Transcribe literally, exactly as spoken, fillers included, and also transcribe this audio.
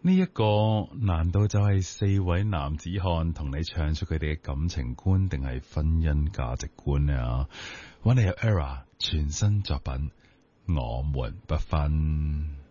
呢一個難道就係四位男子漢同你唱出佢哋嘅感情觀，定係婚姻價值觀呢？揾嚟有 Era 全新作品《我們不分》。